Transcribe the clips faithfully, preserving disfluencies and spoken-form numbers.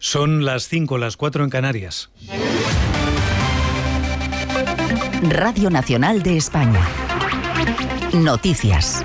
Son las cinco, las cuatro en Canarias. Radio Nacional de España. Noticias.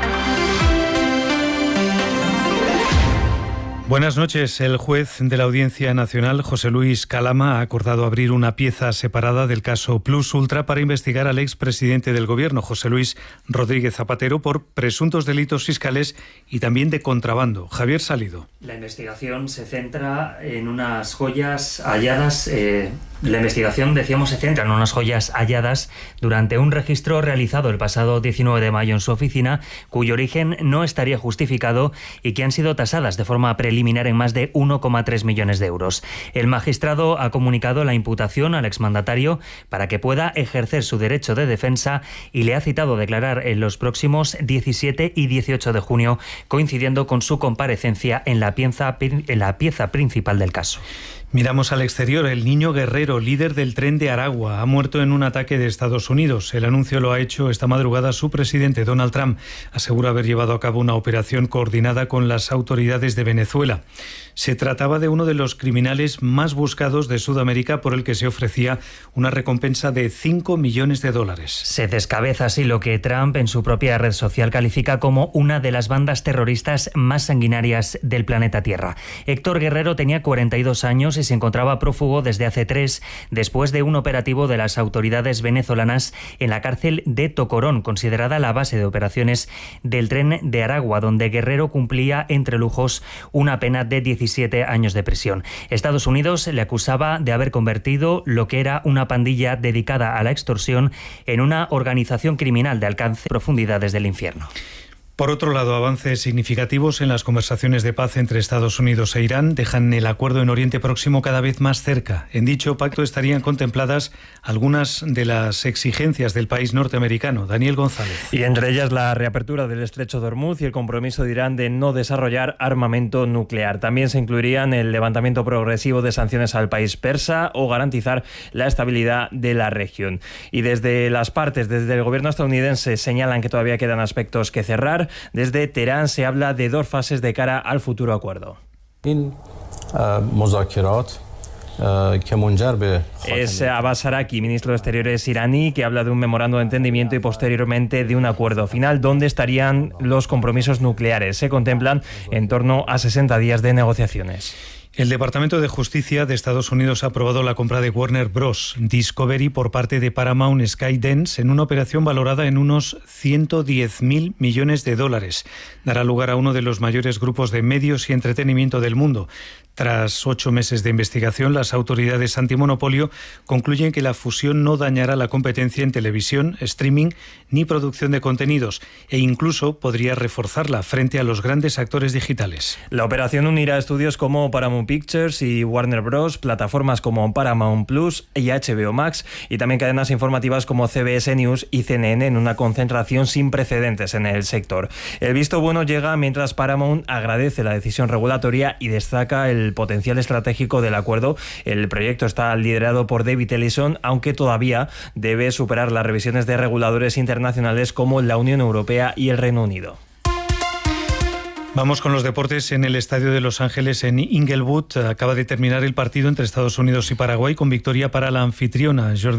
Buenas noches. El juez de la Audiencia Nacional, José Luis Calama, ha acordado abrir una pieza separada del caso Plus Ultra para investigar al expresidente del Gobierno, José Luis Rodríguez Zapatero, por presuntos delitos fiscales y también de contrabando. Javier Salido. La investigación se centra en unas joyas halladas. Eh, la investigación, decíamos, se centra en unas joyas halladas durante un registro realizado el pasado diecinueve de mayo en su oficina, cuyo origen no estaría justificado y que han sido tasadas de forma preliminar en más de uno coma tres millones de euros. El magistrado ha comunicado la imputación al exmandatario para que pueda ejercer su derecho de defensa y le ha citado a declarar en los próximos diecisiete y dieciocho de junio, coincidiendo con su comparecencia en la pieza, en la pieza principal del caso. Miramos al exterior. El niño Guerrero, líder del Tren de Aragua, ha muerto en un ataque de Estados Unidos. El anuncio lo ha hecho esta madrugada su presidente, Donald Trump. Asegura haber llevado a cabo una operación coordinada con las autoridades de Venezuela. Se trataba de uno de los criminales más buscados de Sudamérica, por el que se ofrecía una recompensa de cinco millones de dólares. Se descabeza así lo que Trump en su propia red social califica como una de las bandas terroristas más sanguinarias del planeta Tierra. Héctor Guerrero tenía cuarenta y dos años y se encontraba prófugo desde hace tres, después de un operativo de las autoridades venezolanas en la cárcel de Tocorón, considerada la base de operaciones del Tren de Aragua, donde Guerrero cumplía entre lujos una pena de diecisiete años de prisión. Estados Unidos le acusaba de haber convertido lo que era una pandilla dedicada a la extorsión en una organización criminal de alcance y profundidades del infierno. Por otro lado, avances significativos en las conversaciones de paz entre Estados Unidos e Irán dejan el acuerdo en Oriente Próximo cada vez más cerca. En dicho pacto estarían contempladas algunas de las exigencias del país norteamericano. Daniel González. Y entre ellas la reapertura del estrecho de Hormuz y el compromiso de Irán de no desarrollar armamento nuclear. También se incluirían el levantamiento progresivo de sanciones al país persa o garantizar la estabilidad de la región. Y desde las partes, desde el gobierno estadounidense, señalan que todavía quedan aspectos que cerrar. Desde Teherán se habla de dos fases de cara al futuro acuerdo. Es Abbas Araki, ministro de Exteriores iraní, que habla de un memorando de entendimiento y posteriormente de un acuerdo final donde estarían los compromisos nucleares. Se contemplan en torno a sesenta días de negociaciones. El Departamento de Justicia de Estados Unidos ha aprobado la compra de Warner Bros. Discovery por parte de Paramount Skydance en una operación valorada en unos ciento diez mil millones de dólares. Dará lugar a uno de los mayores grupos de medios y entretenimiento del mundo. Tras ocho meses de investigación, las autoridades antimonopolio concluyen que la fusión no dañará la competencia en televisión, streaming ni producción de contenidos e incluso podría reforzarla frente a los grandes actores digitales. La operación unirá estudios como Paramount Pictures y Warner Bros., plataformas como Paramount Plus y H B O Max y también cadenas informativas como C B S News y C N N en una concentración sin precedentes en el sector. El visto bueno llega mientras Paramount agradece la decisión regulatoria y destaca el potencial estratégico del acuerdo. El proyecto está liderado por David Ellison, aunque todavía debe superar las revisiones de reguladores internacionales como la Unión Europea y el Reino Unido. Vamos con los deportes. En el Estadio de Los Ángeles, en Inglewood, acaba de terminar el partido entre Estados Unidos y Paraguay con victoria para la anfitriona. Jordi